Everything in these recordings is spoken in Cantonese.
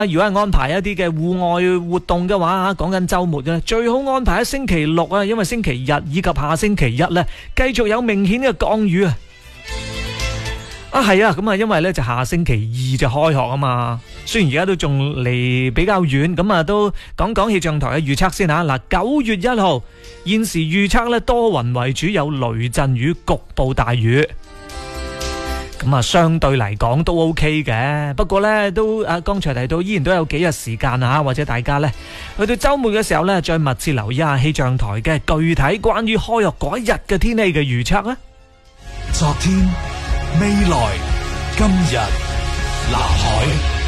如果係安排一啲嘅戶外活動嘅話，講緊週末咧，最好安排喺星期六啊，因為星期日以及下星期一咧，繼續有明顯嘅降雨啊。係啊，咁啊，因為咧就下星期二就開學啊嘛。雖然而家都仲離比較遠，咁啊都講講氣象台嘅預測先吓。嗱，9月1號現時預測咧多雲為主，有雷陣雨，局部大雨。咁啊，相對嚟講都 OK 嘅，不過咧都剛才提到依然都有幾日時間啊，或者大家咧去到週末嘅時候咧，再密切留意下氣象台嘅具體關於開學嗰一日嘅天氣嘅預測啦。 昨天、未來、今日，南海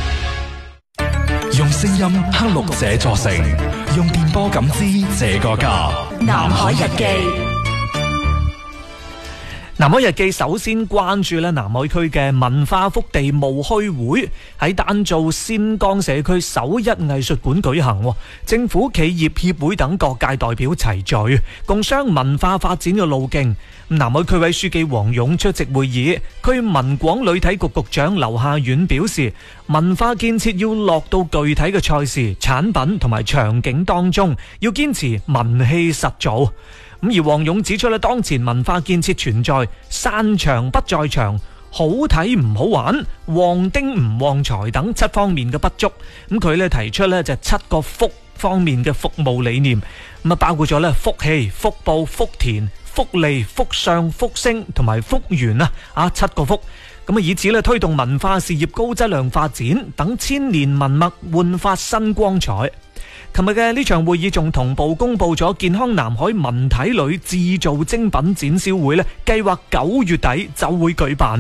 用聲音刻錄這座城，用電波感知這個家。南海日記。 南海日記首先關注咧南海區嘅文化福地務虛會喺丹灶仙江社區首一藝術館舉行，政府、企業協會等各界代表齊聚，共商文化發展嘅路徑。南海區委書記黃勇出席會議，區文廣旅體局局長劉夏遠表示，文化建設要落到具體嘅賽事、產品同埋場景當中，要堅持文氣實做。而黃勇指出咧，當前文化建設存在散場不在場、好睇唔好玩、旺丁唔旺財等7方面嘅不足。佢咧提出咧就7個福方面嘅服務理念，包括咗咧福氣、福報、福田、福利、福相、福星同埋福緣7個福。以此咧推動文化事業高質量發展，等千年文物煥發新光彩。琴日嘅呢場會議仲同步公布咗健康南海文體旅製造精品展銷會咧，計劃9月底就會舉辦。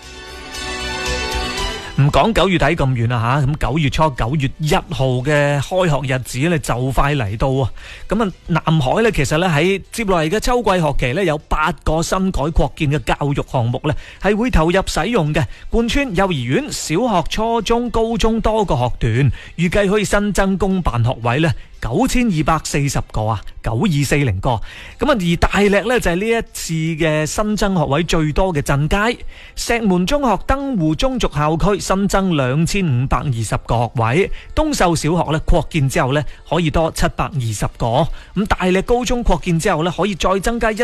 唔講9月底咁遠啦吓，咁9月初9月1號嘅開學日子咧就快嚟到啊！南海咧其實咧喺接落嚟嘅秋季學期咧有8個新改擴建嘅教育項目咧係會投入使用嘅，貫穿幼兒園、小學、初中、高中多個學段，預計可以新增公辦學位咧9240個9240個。而大力咧就係呢一次嘅新增學位最多嘅鎮街石門中學登湖中族校區新增2520個學位，東秀小學咧擴建之後咧可以多720個。大力高中擴建之後咧可以再增加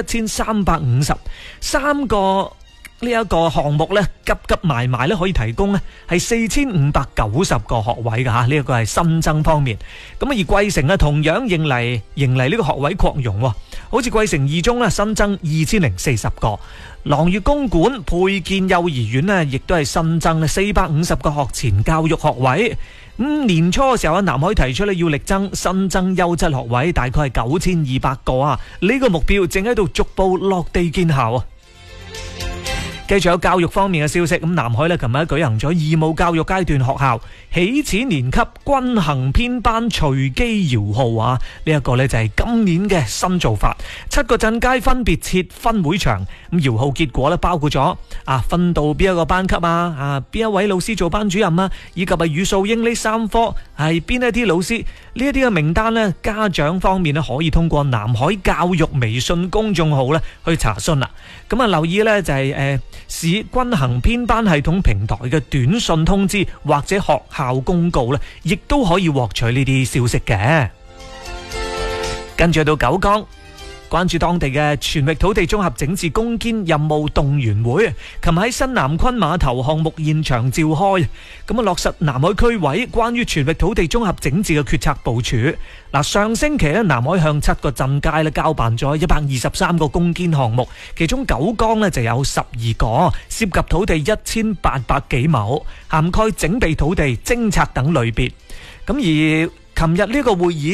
1353個。呢一個項目咧急埋咧可以提供咧係4590個學位嘅吓，呢一個係新增方面。而貴城啊同樣迎嚟呢個學位擴容，好似貴城二中咧新增2040個，朗月公館配建幼兒園咧亦都係新增咧450個學前教育學位。年初嘅時候南海提出咧要力爭新增優質學位，大概係9200個啊，呢個目標正喺度逐步落地見效啊。繼續有教育方面嘅消息，南海咧琴日舉行咗義務教育階段學校起始年級均衡編班隨機搖號呢一個咧就係今年嘅新做法。7個鎮街分別設分會場，搖號結果咧包括咗分到邊一個班級邊一位老師做班主任以及語數英呢3科係邊一啲老師，呢一啲嘅名單咧，家長方面咧可以通過南海教育微信公眾號咧去查詢啦。留意咧就係市均衡編班系統平台嘅短信通知或者學校公告咧，亦都可以獲取呢啲消息嘅。跟住到九江，關注當地嘅全域土地綜合整治攻堅任務動員會，琴日喺新南昆碼頭項目現場召開，落實南海區委關於全域土地綜合整治嘅決策部署。上星期南海向7個鎮街交辦咗123個攻堅項目，其中九江就有12個，涉及土地1800幾畝，涵蓋整備土地、偵察等類別。而琴日呢個會議